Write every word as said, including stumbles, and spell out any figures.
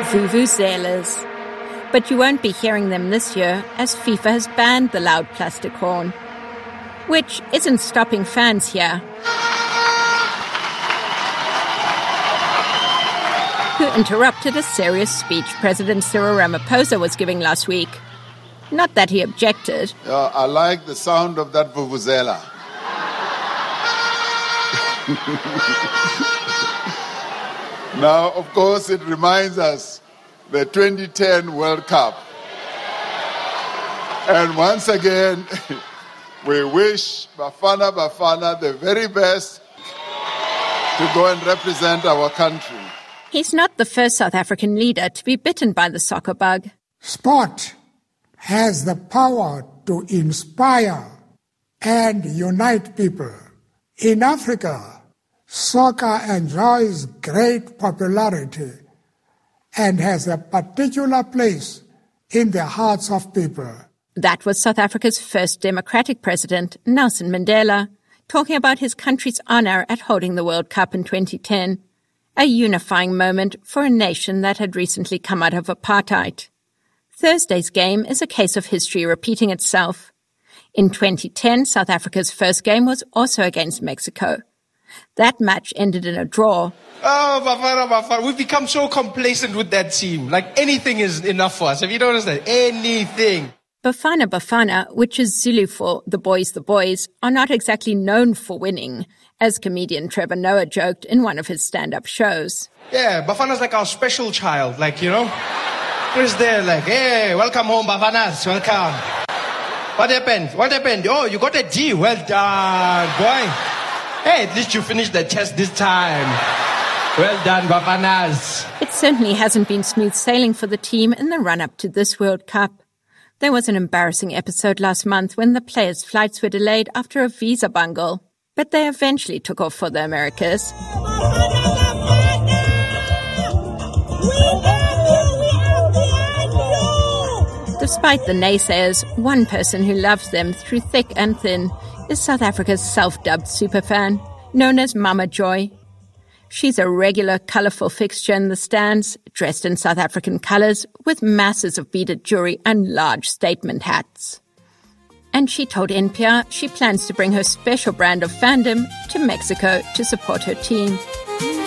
vuvuzelas. But you won't be hearing them this year as FIFA has banned the loud plastic horn, which isn't stopping fans here, who interrupted a serious speech President Cyril Ramaphosa was giving last week. Not that he objected. Uh, I like the sound of that vuvuzela. Now, of course, it reminds us the twenty ten World Cup. And once again, we wish Bafana Bafana the very best to go and represent our country. He's not the first South African leader to be bitten by the soccer bug. Sport has the power to inspire and unite people. In Africa, soccer enjoys great popularity and has a particular place in the hearts of people. That was South Africa's first democratic president, Nelson Mandela, talking about his country's honour at holding the World Cup in twenty ten, a unifying moment for a nation that had recently come out of apartheid. Thursday's game is a case of history repeating itself. In twenty ten, South Africa's first game was also against Mexico. That match ended in a draw. Oh, Bafana, Bafana. We've become so complacent with that team. Like, anything is enough for us. Have you noticed that? Anything. Bafana Bafana, which is Zulu for the boys the boys, are not exactly known for winning, as comedian Trevor Noah joked in one of his stand-up shows. Yeah, Bafana's like our special child, like, you know. Who's there, like, hey, welcome home, Bafanas, welcome. What happened? What happened? Oh, you got a D. Well done, boy. Hey, at least you finished the test this time. Well done, Bafanas. It certainly hasn't been smooth sailing for the team in the run-up to this World Cup. There was an embarrassing episode last month when the players' flights were delayed after a visa bungle, but they eventually took off for the Americas. Despite the naysayers, one person who loves them through thick and thin is South Africa's self-dubbed superfan, known as Mama Joy. She's a regular, colourful fixture in the stands, dressed in South African colours, with masses of beaded jewellery and large statement hats. And she told N P R she plans to bring her special brand of fandom to Mexico to support her team.